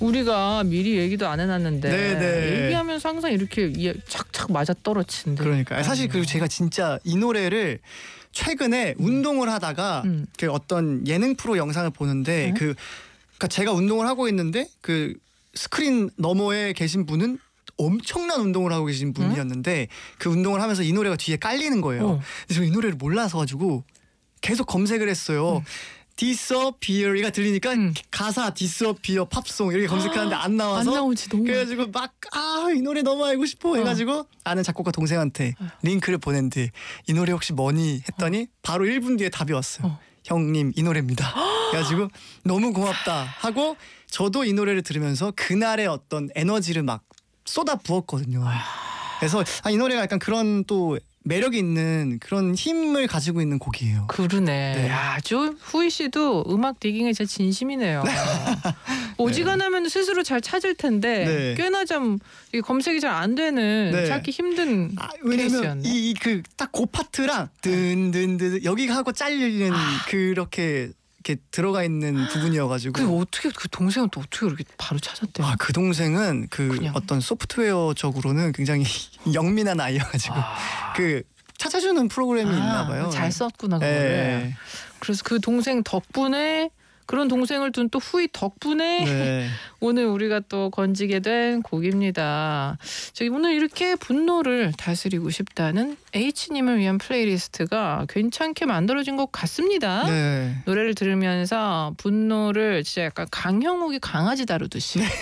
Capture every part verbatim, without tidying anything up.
우리가 미리 얘기도 안 해놨는데 네네. 얘기하면서 항상 이렇게 착착 맞아 떨어진대. 그러니까 사실 그리고 제가 진짜 이 노래를 최근에 음. 운동을 하다가 음. 그 어떤 예능 프로 영상을 보는데 음? 그 그러니까 제가 운동을 하고 있는데 그 스크린 너머에 계신 분은 엄청난 운동을 하고 계신 분이었는데 음? 그 운동을 하면서 이 노래가 뒤에 깔리는 거예요. 어. 그래서 이 노래를 몰라서 가지고 계속 검색을 했어요. 음. Disappear가 들리니까 음. 가사 Disappear 팝송 이렇게 검색하는데 안 나와서 안 나오지, 너무 그래가지고 막 아 이 노래 너무 알고 싶어 해가지고 어. 아는 작곡가 동생한테 어. 링크를 보낸 뒤 이 노래 혹시 뭐니 했더니 어. 바로 일 분 뒤에 답이 왔어요. 어. 형님 이 노래입니다. 그래가지고 너무 고맙다 하고 저도 이 노래를 들으면서 그날의 어떤 에너지를 막 쏟아 부었거든요. 그래서 아, 이 노래가 약간 그런 또 매력이 있는 그런 힘을 가지고 있는 곡이에요. 그러네. 네. 아주 후이 씨도 음악 디깅에 진짜 진심이네요. 오지간하면 네. 스스로 잘 찾을 텐데 네. 꽤나 좀 검색이 잘 안 되는 네. 찾기 힘든 아, 왜냐면 이 그 딱 그 파트랑 든든든 여기 하고 잘리는 아. 그렇게 이렇게 들어가 있는 부분이어가지고. 그 어떻게 그 동생은 또 어떻게 그렇게 바로 찾았대요? 아, 그 동생은 그 그냥. 어떤 소프트웨어적으로는 굉장히 영민한 아이여가지고 아. 그 찾아주는 프로그램이 아, 있나봐요. 잘 썼구나 그거를. 네. 그래서 그 동생 덕분에. 그런 동생을 둔 또 후이 덕분에 네. 오늘 우리가 또 건지게 된 곡입니다. 저기 오늘 이렇게 분노를 다스리고 싶다는 H님을 위한 플레이리스트가 괜찮게 만들어진 것 같습니다. 네. 노래를 들으면서 분노를 진짜 약간 강형욱이 강아지 다루듯이 네.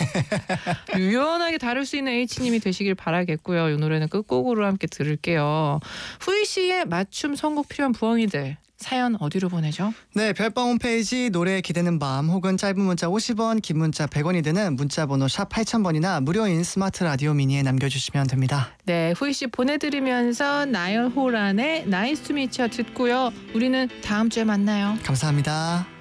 유연하게 다룰 수 있는 H님이 되시길 바라겠고요. 이 노래는 끝곡으로 함께 들을게요. 후이 씨의 맞춤 선곡 필요한 부엉이들. 사연 어디로 보내죠? 네, 별밤 홈페이지 노래에 기대는 밤 혹은 짧은 문자 오십 원, 긴 문자 백 원이 드는 문자번호 샵 팔천 번이나 무료인 스마트 라디오 미니에 남겨주시면 됩니다. 네, 후이 씨 보내드리면서 나열 호란의 나이스 투 미츠 듣고요. 우리는 다음 주에 만나요. 감사합니다.